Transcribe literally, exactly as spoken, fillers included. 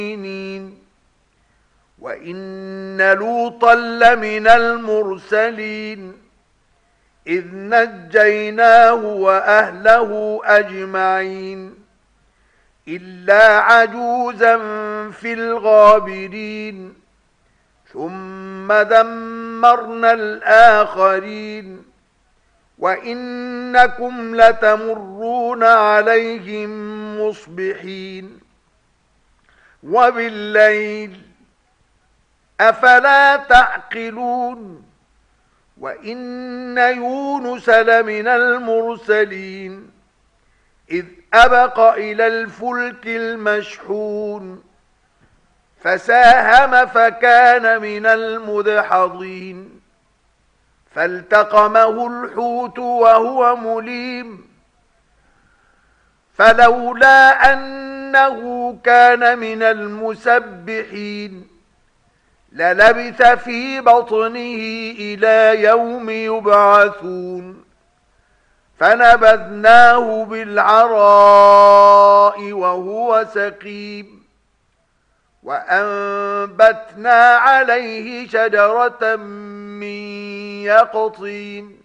وإن لوطا لمن المرسلين إذ نجيناه وأهله أجمعين إلا عجوزا في الغابرين ثم دمرنا الآخرين وإنكم لتمرون عليهم مصبحين وبالليل أفلا تعقلون وإن يونس لمن المرسلين إذ أبق إلى الفلك المشحون فساهم فكان من المدحضين فالتقمه الحوت وهو مليم فلولا أنه كان من المسبحين للبث في بطنه إلى يوم يبعثون فنبذناه بالعراء وهو سقيم وأنبتنا عليه شجرة من يقطين